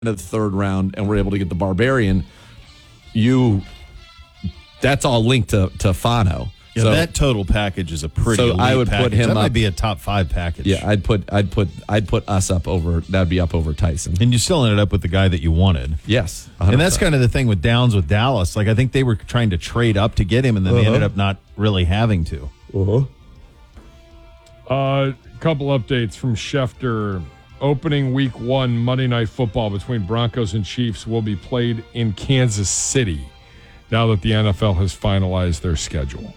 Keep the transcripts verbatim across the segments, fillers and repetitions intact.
the third round and we're able to get the Barbarian, you that's all linked to, to Fano. Yeah, so, that total package is a pretty so elite I would package. put him that up, might be a top five package. Yeah, I'd put I'd put I'd put us up over that'd be up over Tyson. And you still ended up with the guy that you wanted. Yes. one hundred percent. And that's kind of the thing with Downs with Dallas. Like I think they were trying to trade up to get him and then uh-huh. they ended up not really having to. Uh-huh. Uh, couple updates from Schefter. Opening week one Monday Night Football between Broncos and Chiefs will be played in Kansas City now that the N F L has finalized their schedule.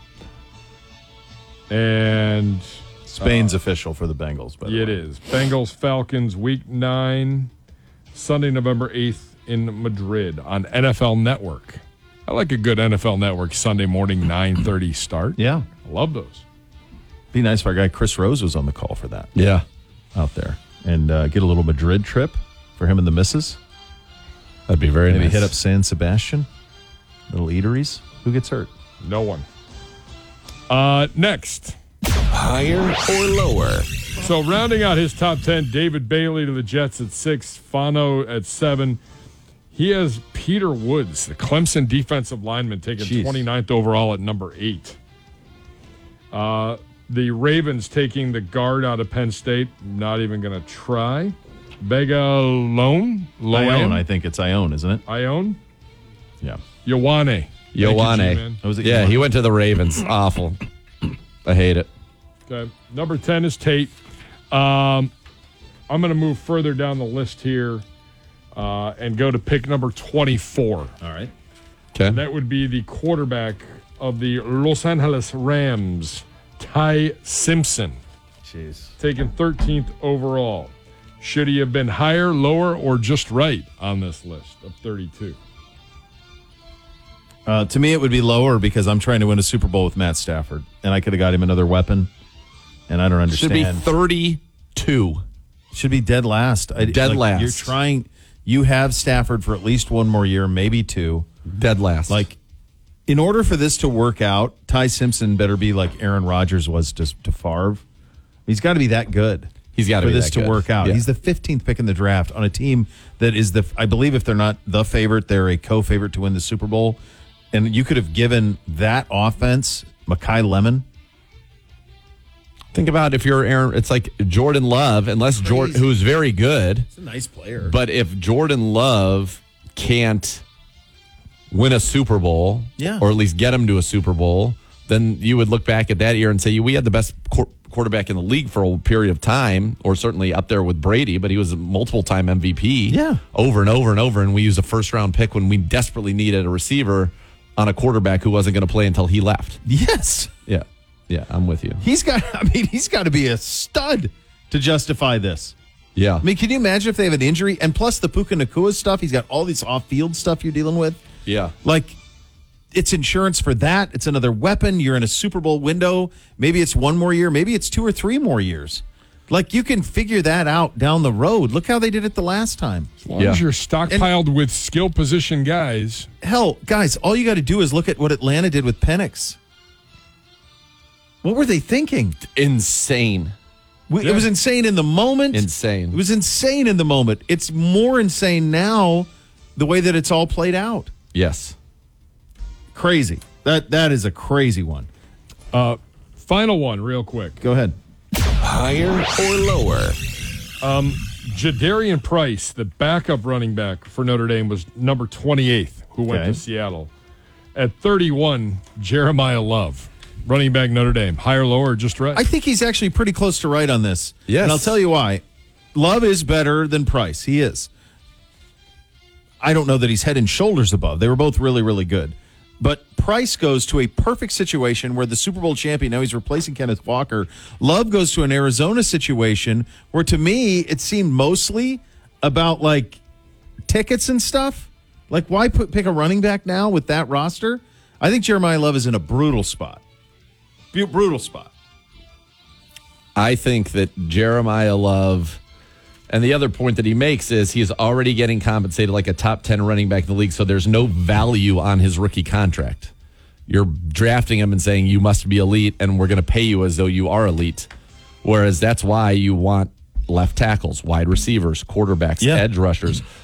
And Spain's uh, official for the Bengals. By the it way. is. Bengals Falcons week nine, Sunday, November eighth in Madrid on N F L Network. I like a good N F L Network Sunday morning nine thirty start. Yeah. I love those. Be nice if our guy Chris Rose was on the call for that. Yeah. Out there. And uh, get a little Madrid trip for him and the missus. That'd be very Maybe nice. hit up San Sebastian. Little eateries. Who gets hurt? No one. Uh, next. Higher or lower? So rounding out his top ten, David Bailey to the Jets at six, Fano at seven. He has Peter Woods, the Clemson defensive lineman, taken Jeez. twenty-ninth overall at number eight. Uh, the Ravens taking the guard out of Penn State. Not even going to try. Bega Lone? Ione, I think it's Ione, isn't it? Ione? Yeah. Ioane. Ioane. Was it Yeah, Ioane? he went to the Ravens. Awful. I hate it. Okay. Number ten is Tate. Um, I'm going to move further down the list here uh, and go to pick number twenty-four. All right. Okay. And that would be the quarterback of the Los Angeles Rams, Ty Simpson, Jeez. taken thirteenth overall. Should he have been higher, lower, or just right on this list of thirty-two? Uh, to me, it would be lower because I'm trying to win a Super Bowl with Matt Stafford, and I could have got him another weapon, and I don't Should understand. be thirty-two. Should be dead last. I, Dead like, last. You're trying. You have Stafford for at least one more year, maybe two. Dead last. Like, in order for this to work out, Ty Simpson better be like Aaron Rodgers was to, to Favre. He's got to be that good. He's got to for be this that to good. work out. Yeah. He's the fifteenth pick in the draft on a team that is the. I believe if they're not the favorite, they're a co-favorite to win the Super Bowl. And you could have given that offense Mekhi Lemon. Think about if you're Aaron, it's like Jordan Love, unless Jordan, who's very good. He's a nice player. But if Jordan Love can't win a Super Bowl, Yeah. or at least get him to a Super Bowl, then you would look back at that year and say, we had the best qu- quarterback in the league for a period of time, or certainly up there with Brady, but he was a multiple-time M V P Yeah. over and over and over, and we used a first-round pick when we desperately needed a receiver on a quarterback who wasn't going to play until he left. Yes. Yeah. Yeah, I'm with you. He's got, I mean, he's got to be a stud to justify this. Yeah. I mean, can you imagine if they have an injury? And plus the Puka Nacua stuff, he's got all this off-field stuff you're dealing with. Yeah. Like, it's insurance for that. It's another weapon. You're in a Super Bowl window. Maybe it's one more year. Maybe it's two or three more years. Like, you can figure that out down the road. Look how they did it the last time. As long Yeah. as you're stockpiled with skill position guys. Hell, guys, all you got to do is look at what Atlanta did with Penix. What were they thinking? Insane. We, Yeah. It was insane in the moment. Insane. It was insane in the moment. It's more insane now the way that it's all played out. Yes. Crazy. That That is a crazy one. Uh, final one, real quick. Go ahead. Higher or lower? Jadarian Price, the backup running back for Notre Dame, was number twenty-eighth, who went Okay. to Seattle. At thirty-one, Jeremiah Love, running back Notre Dame. Higher, lower, or just right? I think he's actually pretty close to right on this. Yes. And I'll tell you why. Love is better than Price. He is. I don't know that he's head and shoulders above. They were both really, really good. But Price goes to a perfect situation where the Super Bowl champion, now he's replacing Kenneth Walker. Love goes to an Arizona situation where, to me, it seemed mostly about, like, tickets and stuff. Like, why put, pick a running back now with that roster? I think Jeremiah Love is in a brutal spot. Bu- Brutal spot. I think that Jeremiah Love, and the other point that he makes is he's already getting compensated like a top ten running back in the league, so there's no value on his rookie contract. You're drafting him and saying you must be elite, and we're going to pay you as though you are elite. Whereas that's why you want left tackles, wide receivers, quarterbacks, Yeah. edge rushers.